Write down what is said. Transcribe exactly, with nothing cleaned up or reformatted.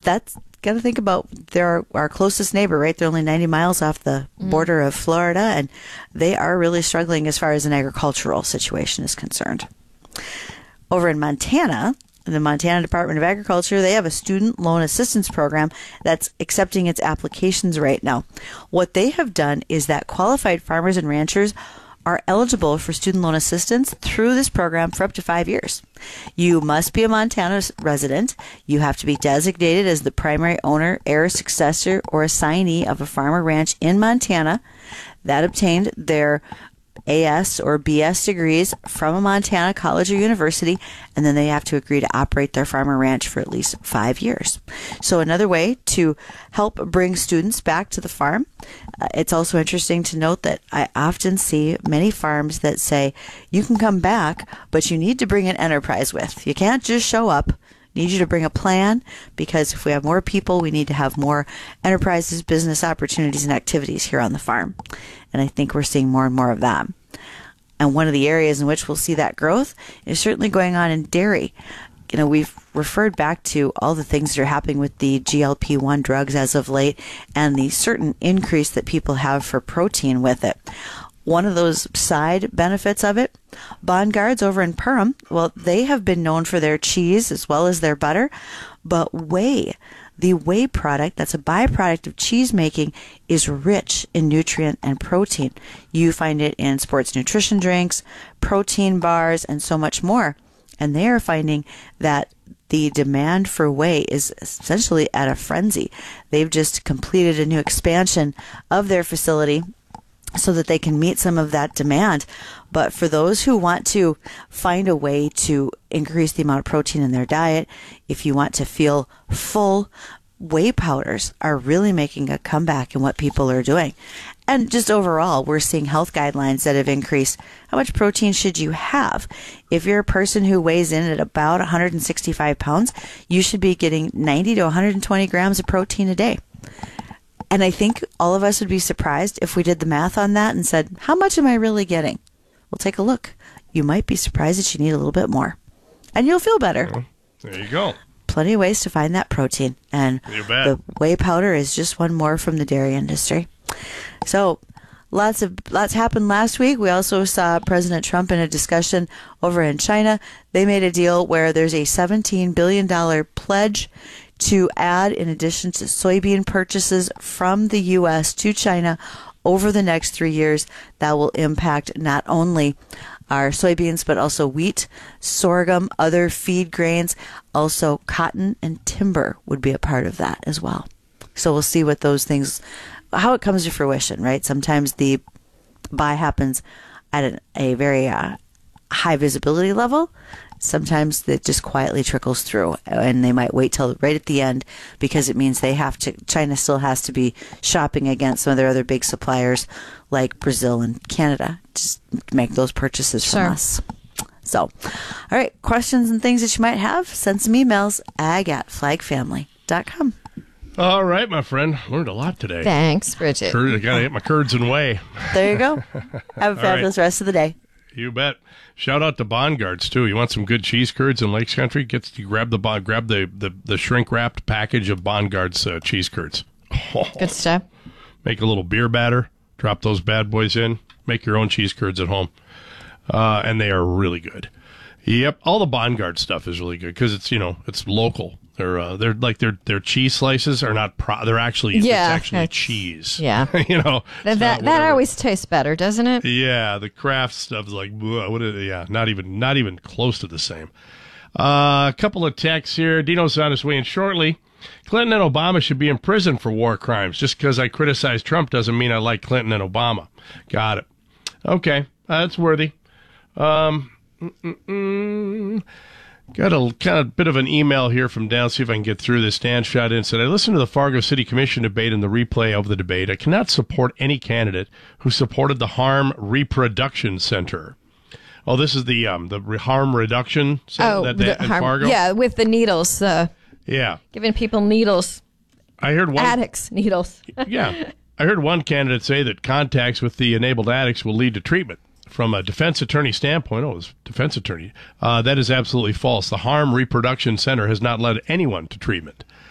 that's got to think about they're our closest neighbor, right? They're only ninety miles off the border of Florida, and they are really struggling as far as an agricultural situation is concerned. Over in Montana, the Montana Department of Agriculture, they have a student loan assistance program that's accepting its applications right now. What they have done is that qualified farmers and ranchers are eligible for student loan assistance through this program for up to five years. You must be a Montana resident. You have to be designated as the primary owner, heir, successor, or assignee of a farm or ranch in Montana that obtained their A S or B S degrees from a Montana college or university, and then they have to agree to operate their farm or ranch for at least five years. So another way to help bring students back to the farm. Uh, it's also interesting to note that I often see many farms that say you can come back, but you need to bring an enterprise with. You can't just show up. Need you to bring a plan, because if we have more people, we need to have more enterprises, business opportunities, and activities here on the farm. And I think we're seeing more and more of that. And one of the areas in which we'll see that growth is certainly going on in dairy. You know, we've referred back to all the things that are happening with the G L P one drugs as of late and the certain increase that people have for protein with it. One of those side benefits of it, Bongards over in Perham, well, they have been known for their cheese as well as their butter, but whey, the whey product that's a byproduct of cheese making, is rich in nutrient and protein. You find it in sports nutrition drinks, protein bars, and so much more. And they are finding that the demand for whey is essentially at a frenzy. They've just completed a new expansion of their facility so that they can meet some of that demand. But for those who want to find a way to increase the amount of protein in their diet, if you want to feel full, whey powders are really making a comeback in what people are doing. And just overall, we're seeing health guidelines that have increased. How much protein should you have? If you're a person who weighs in at about one hundred sixty-five pounds, you should be getting ninety to one hundred twenty grams of protein a day. And I think all of us would be surprised if we did the math on that and said, how much am I really getting? Well, take a look. You might be surprised that you need a little bit more. And you'll feel better. Well, there you go. Plenty of ways to find that protein. And the whey powder is just one more from the dairy industry. So lots of lots happened last week. We also saw President Trump in a discussion over in China. They made a deal where there's a seventeen billion dollars pledge to add, in addition to soybean purchases from the U S to China over the next three years. That will impact not only our soybeans, but also wheat, sorghum, other feed grains. Also, cotton and timber would be a part of that as well. So we'll see what those things, how it comes to fruition, right? Sometimes the buy happens at a, a very uh, high visibility level. Sometimes it just quietly trickles through, and they might wait till right at the end because it means they have to, China still has to be shopping against some of their other big suppliers like Brazil and Canada to make those purchases from Sure. us. So, all right, questions and things that you might have, send some emails, ag at flag family dot com. All right, my friend. Learned a lot today. Thanks, Bridget. Curd, I got to get my curds and whey. There you go. Have a fabulous right. rest of the day. You bet. Shout out to Bongards too. You want some good cheese curds in Lakes Country? Get you grab the bon- grab the, the, the shrink wrapped package of Bongards uh, cheese curds. Oh. Good stuff. Make a little beer batter. Drop those bad boys in. Make your own cheese curds at home, uh, and they are really good. Yep, all the Bongards stuff is really good because it's you know it's local. They're uh, they're like their their cheese slices are not pro- they're actually Yeah, it's actually it's- cheese. yeah. you know That it's that, not that whatever. always tastes better, doesn't it? Yeah, the craft stuff is like, bleh, what is, yeah, not even not even close to the same. Uh, a couple of texts here. Dino's on his way in shortly. Clinton and Obama should be in prison for war crimes. Just because I criticize Trump doesn't mean I like Clinton and Obama. Got it. Okay, uh, that's worthy. Um, mm-mm-mm. Got a kind of bit of an email here from down. See if I can get through this. Dan shot in said, I listened to the Fargo City Commission debate and the replay of the debate. I cannot support any candidate who supported the Harm Reproduction Center. Oh, this is the um the harm reduction center Oh, that, the that in harm- Fargo? yeah, with the needles, uh, Yeah. giving people needles, I heard one. addicts needles. Yeah. I heard one candidate say that contacts with the enabled addicts will lead to treatment. From a defense attorney standpoint, oh, it was defense attorney, uh, that is absolutely false. The Harm Reproduction Center has not led anyone to treatment.